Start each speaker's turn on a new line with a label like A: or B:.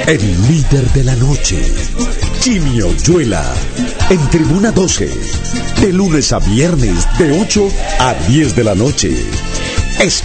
A: El líder de la noche, Jimmy Oyuela, en Tribuna 12, de lunes a viernes, de 8 a 10 de la noche,